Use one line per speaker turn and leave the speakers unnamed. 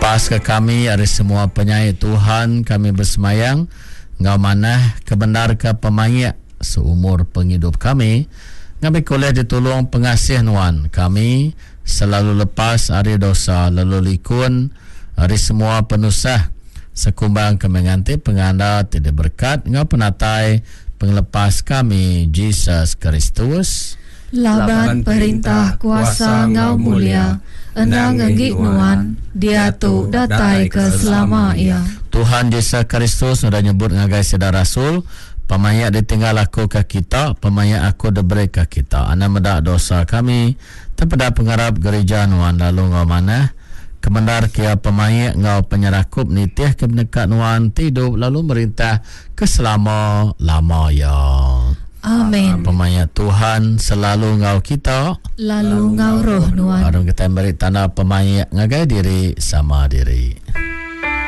Lepas ke kami ada semua penyayang Tuhan, kami bersemayang ngau manah kebenar ke pemayak seumur penghidup kami. Kami boleh ditolong pengasih Nuan kami selalu lepas hari dosa lalu likun hari semua penusah sekumbang kami nganti penganda tidak berkat ngau penatai penglepas kami Jesus Kristus.
Laban perintah kuasa ngau mulia enang enggik Nuan dia tu datai ke selama ia.
Tuhan Yesus Kristus sudah nyebut ngagai sedar rasul, pemayak ditinggal aku ke kita, pemayak aku diberi ke kita. Ana medak dosa kami, terpada pengharap gereja Nuan lalu ngau mana kemendar kia pemayak ngau penyerakup nitih ke menekat Nuan tidup lalu merintah ke selama-lama ya.
Amin.
Pemayak Tuhan selalu ngau kita,
lalu ngau roh Nuan.
Arung kita beri tanda pemayak ngagai diri sama diri.